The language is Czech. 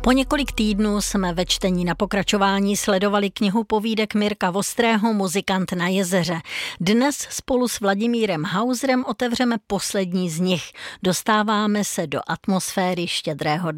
Po několik týdnů jsme ve čtení na pokračování sledovali knihu povídek Mirka Vostrého Muzikant na jezeře. Dnes spolu s Vladimírem Hauserem otevřeme poslední z nich. Dostáváme se do atmosféry Štědrého